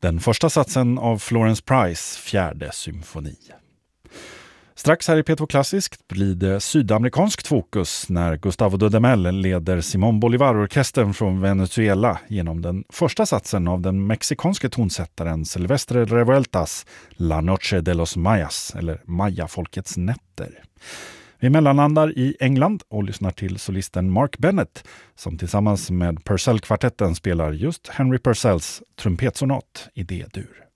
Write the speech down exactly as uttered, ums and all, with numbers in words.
den första satsen av Florence Price fjärde symfoni. Strax här i P två Klassiskt blir det sydamerikanskt fokus när Gustavo Dudamel leder Simón Bolívar-orkestern från Venezuela genom den första satsen av den mexikanske tonsättaren Silvestre Revueltas La Noche de los Mayas, eller Maya-folkets nätter. Vi mellanlandar i England och lyssnar till solisten Mark Bennett som tillsammans med Purcell-kvartetten spelar just Henry Purcells trumpetsonat i D-dur.